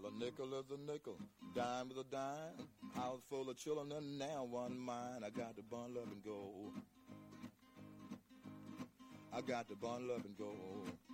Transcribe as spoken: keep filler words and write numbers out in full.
Well, a nickel is a nickel, dime is a dime. House full of children and now one mine. I got to bundle up and go. I got to bundle up and go.